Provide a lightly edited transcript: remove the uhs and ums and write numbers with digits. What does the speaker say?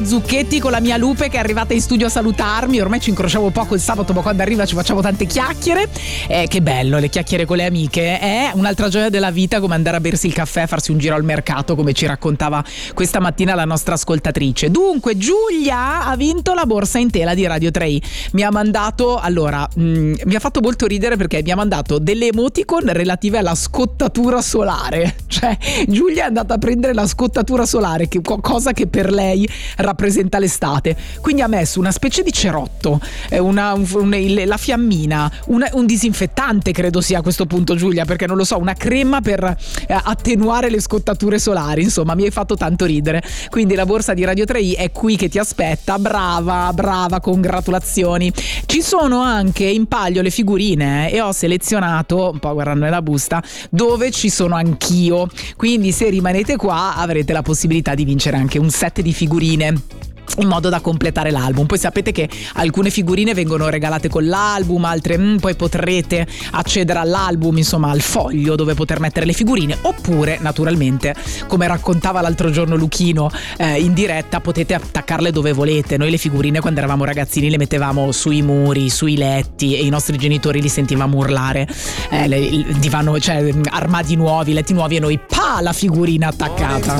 Zucchetti con la mia Lupe che è arrivata in studio a salutarmi. Ormai ci incrociamo poco il sabato, ma quando arriva ci facciamo tante chiacchiere. Che bello, le chiacchiere con le amiche. È un'altra gioia della vita, come andare a bersi il caffè, farsi un giro al mercato, come ci raccontava questa mattina la nostra ascoltatrice. Dunque, Giulia ha vinto la borsa in tela di Radio 3i. Mi ha mandato, allora, mi ha fatto molto ridere perché mi ha mandato delle emoticon relative alla scottatura solare. Cioè, Giulia è andata a prendere la scottatura solare, che cosa che per lei rappresenta l'estate, quindi ha messo una specie di cerotto, la fiammina, un disinfettante credo sia a questo punto, Giulia, perché non lo so, una crema per attenuare le scottature solari. Insomma, mi hai fatto tanto ridere. Quindi la borsa di Radio 3i è qui che ti aspetta. Brava, congratulazioni. Ci sono anche in palio le figurine e ho selezionato, un po' guardando nella busta, dove ci sono anch'io, quindi se rimanete qua avrete la possibilità di vincere anche un set di figurine in modo da completare l'album. Poi sapete che alcune figurine vengono regalate con l'album, altre poi potrete accedere all'album, insomma al foglio dove poter mettere le figurine, oppure naturalmente, come raccontava l'altro giorno Luchino in diretta, potete attaccarle dove volete. Noi le figurine quando eravamo ragazzini le mettevamo sui muri, sui letti, e i nostri genitori li sentivamo urlare, divano, cioè armadi nuovi, letti nuovi, e noi la figurina attaccata.